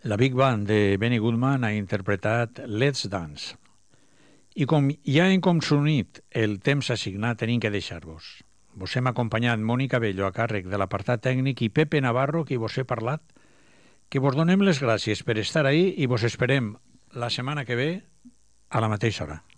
La Big Band de Benny Goodman ha interpretat Let's Dance. I com ja hem consumit el temps assignat, tenim que deixar-vos. Vos hem acompanyat Mònica Bello a càrrec de l'apartat tècnic i Pepe Navarro, qui vos he parlat, que vos donem les gràcies per estar ahí i vos esperem la setmana que ve a la mateixa hora.